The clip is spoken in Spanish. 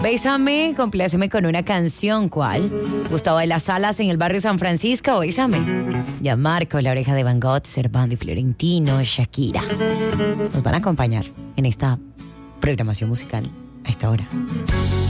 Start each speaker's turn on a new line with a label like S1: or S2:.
S1: Bésame, compláceme con una canción. ¿Cuál? Gustavo de las Salas en el barrio San Francisco. Bésame. Ya Marco, La Oreja de Van Gogh, Servando y Florentino, Shakira. Nos van a acompañar en esta programación musical a esta hora.